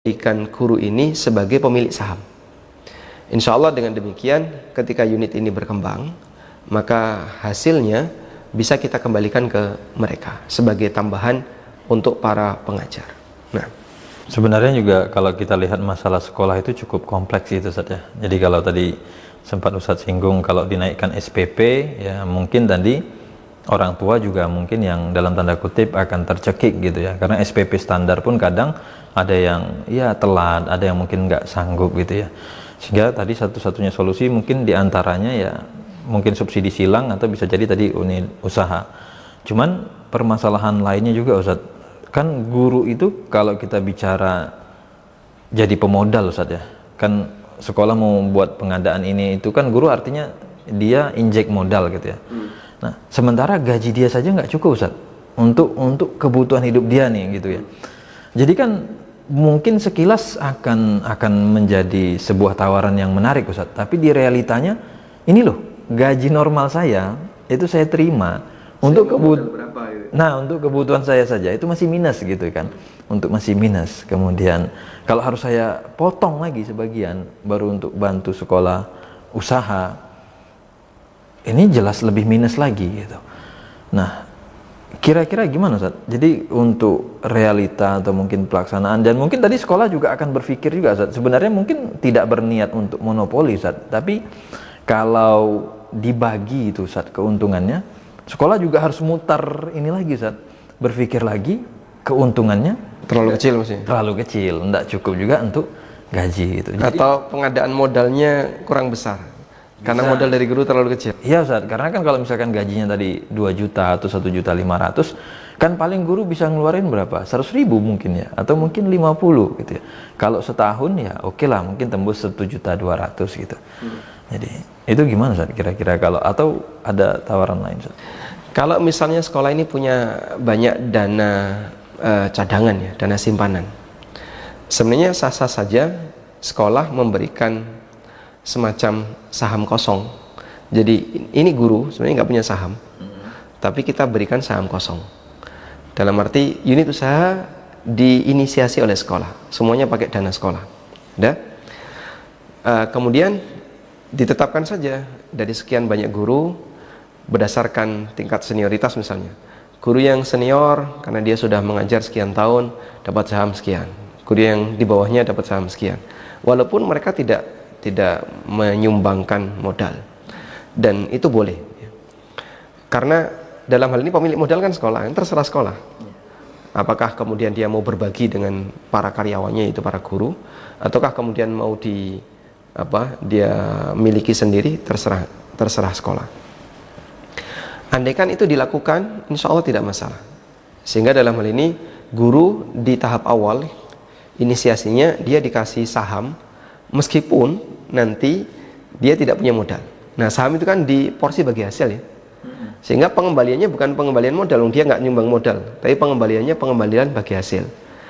Ikan guru ini sebagai pemilik saham. Insya Allah dengan demikian ketika unit ini berkembang, maka hasilnya bisa kita kembalikan ke mereka sebagai tambahan untuk para pengajar. Nah, sebenarnya juga kalau kita lihat masalah sekolah itu cukup kompleks itu Ustaz ya. Jadi kalau tadi sempat Ustaz singgung kalau dinaikkan SPP ya mungkin tadi orang tua juga mungkin yang dalam tanda kutip akan tercekik gitu ya, karena SPP standar pun kadang ada yang ya telat, ada yang mungkin nggak sanggup gitu ya, sehingga tadi satu-satunya solusi mungkin diantaranya ya mungkin subsidi silang atau bisa jadi tadi unit usaha. Cuman permasalahan lainnya juga Ustaz, kan guru itu kalau kita bicara jadi pemodal Ustaz ya, kan sekolah mau buat pengadaan ini itu kan guru artinya dia injek modal gitu ya. Nah, sementara gaji dia saja nggak cukup Ustaz untuk kebutuhan hidup dia nih gitu ya. Jadi kan mungkin sekilas akan menjadi sebuah tawaran yang menarik Ustaz, tapi di realitanya ini loh, gaji normal saya itu saya terima untuk untuk kebutuhan saya saja itu masih minus gitu kan. Untuk masih minus. Kemudian kalau harus saya potong lagi sebagian baru untuk bantu sekolah usaha, ini jelas lebih minus lagi gitu. Nah, kira-kira gimana Ustaz? Jadi untuk realita atau mungkin pelaksanaan, dan mungkin tadi sekolah juga akan berpikir juga Ustaz, sebenarnya mungkin tidak berniat untuk monopoli Ustaz, tapi kalau dibagi itu Ustaz keuntungannya, sekolah juga harus mutar ini lagi Ustaz, berpikir lagi keuntungannya terlalu kecil maksudnya. Terlalu kecil, enggak cukup juga untuk gaji gitu. Jadi, atau pengadaan modalnya kurang besar. Karena modal dari guru terlalu kecil. Iya Ustaz, karena kan kalau misalkan gajinya tadi 2 juta atau 1.500.000, kan paling guru bisa ngeluarin berapa? 100.000 mungkin ya, atau mungkin 50 gitu ya. Kalau setahun ya oke lah, mungkin tembus 1.200.000 gitu. Jadi itu gimana Ustaz kira-kira kalau, atau ada tawaran lain Ustaz? Kalau misalnya sekolah ini punya banyak dana cadangan ya, dana simpanan, sebenarnya sah-sah saja sekolah memberikan semacam saham kosong. Jadi ini guru sebenarnya nggak punya saham, tapi kita berikan saham kosong. Dalam arti unit usaha diinisiasi oleh sekolah, semuanya pakai dana sekolah. Udah? Kemudian ditetapkan saja dari sekian banyak guru berdasarkan tingkat senioritas misalnya. Guru yang senior karena dia sudah mengajar sekian tahun dapat saham sekian. Guru yang di bawahnya dapat saham sekian. Walaupun mereka tidak menyumbangkan modal, dan itu boleh karena dalam hal ini pemilik modal kan sekolah, terserah sekolah apakah kemudian dia mau berbagi dengan para karyawannya itu para guru, ataukah kemudian mau dia miliki sendiri, terserah sekolah. Andaikan itu dilakukan, insya Allah tidak masalah. Sehingga dalam hal ini guru di tahap awal inisiasinya dia dikasih saham, meskipun nanti dia tidak punya modal. Nah, saham itu kan di porsi bagi hasil ya, sehingga pengembaliannya bukan pengembalian modal, dia nggak nyumbang modal, tapi pengembaliannya pengembalian bagi hasil.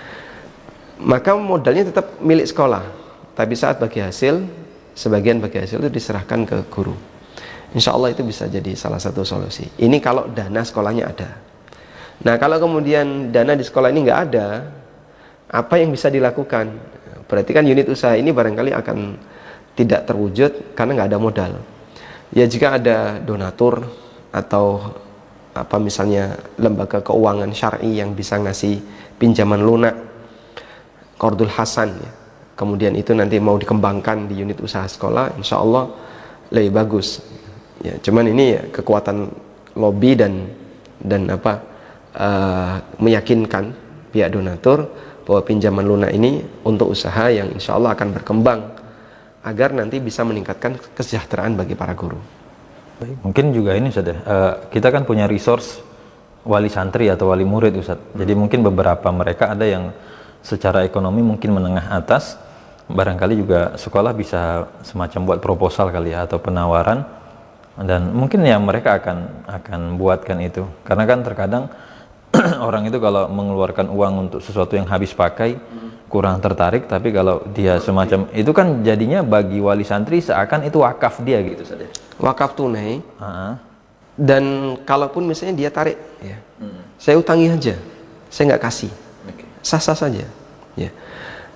Maka modalnya tetap milik sekolah, tapi saat bagi hasil, sebagian bagi hasil itu diserahkan ke guru. Insya Allah itu bisa jadi salah satu solusi. Ini kalau dana sekolahnya ada. Nah, kalau kemudian dana di sekolah ini nggak ada, apa yang bisa dilakukan? Berarti kan unit usaha ini barangkali akan tidak terwujud karena nggak ada modal. Ya jika ada donatur atau misalnya lembaga keuangan syar'i yang bisa ngasih pinjaman lunak, qardul hasan ya, kemudian itu nanti mau dikembangkan di unit usaha sekolah, insya Allah lebih bagus. Ya, cuman ini ya, kekuatan lobby dan meyakinkan pihak donatur bahwa pinjaman lunak ini untuk usaha yang insya Allah akan berkembang agar nanti bisa meningkatkan kesejahteraan bagi para guru. Mungkin juga ini Ustaz, kita kan punya resource wali santri atau wali murid Ustaz. Jadi mungkin beberapa mereka ada yang secara ekonomi mungkin menengah atas, barangkali juga sekolah bisa semacam buat proposal kali ya, atau penawaran, dan mungkin ya mereka akan buatkan itu, karena kan terkadang orang itu kalau mengeluarkan uang untuk sesuatu yang habis pakai kurang tertarik, tapi kalau dia semacam itu kan jadinya bagi wali santri seakan itu wakaf dia gitu saja. Wakaf tunai. Dan kalaupun misalnya dia tarik ya, saya utangi aja, saya nggak kasih, sah-sah saja ya.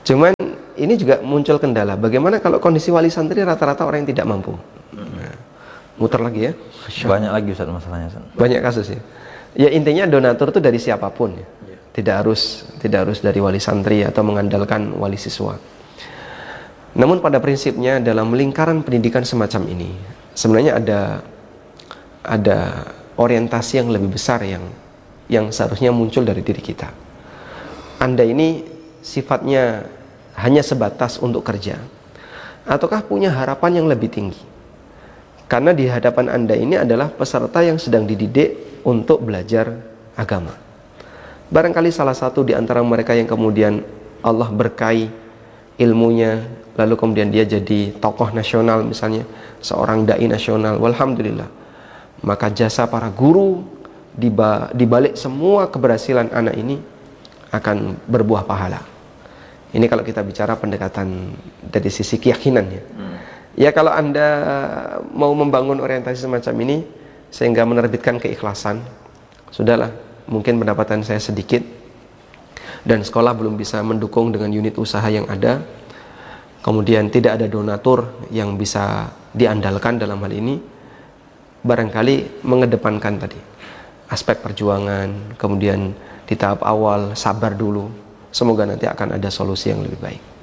Cuman ini juga muncul kendala. Bagaimana kalau kondisi wali santri rata-rata orang yang tidak mampu? Nah, muter lagi ya. Banyak lagi Ustaz masalahnya Ustaz. Banyak kasus ya. Ya intinya donatur itu dari siapapun ya. Tidak harus dari wali santri atau mengandalkan wali siswa. Namun pada prinsipnya dalam lingkaran pendidikan semacam ini sebenarnya ada orientasi yang lebih besar yang seharusnya muncul dari diri kita. Anda ini sifatnya hanya sebatas untuk kerja ataukah punya harapan yang lebih tinggi? Karena di hadapan Anda ini adalah peserta yang sedang dididik untuk belajar agama. Barangkali salah satu di antara mereka yang kemudian Allah berkahi ilmunya, lalu kemudian dia jadi tokoh nasional misalnya, seorang dai nasional, walhamdulillah. Maka jasa para guru di balik semua keberhasilan anak ini akan berbuah pahala. Ini kalau kita bicara pendekatan dari sisi keyakinan ya. Ya kalau Anda mau membangun orientasi semacam ini sehingga menerbitkan keikhlasan, sudahlah, mungkin pendapatan saya sedikit dan sekolah belum bisa mendukung dengan unit usaha yang ada, kemudian tidak ada donatur yang bisa diandalkan dalam hal ini, barangkali mengedepankan tadi aspek perjuangan, kemudian di tahap awal sabar dulu, semoga nanti akan ada solusi yang lebih baik.